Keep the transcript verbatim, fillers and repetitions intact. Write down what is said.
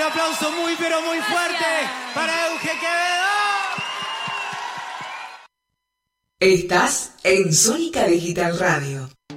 aplauso muy pero muy fuerte para Euge Quevedo. Estás en Sónica Digital Radio.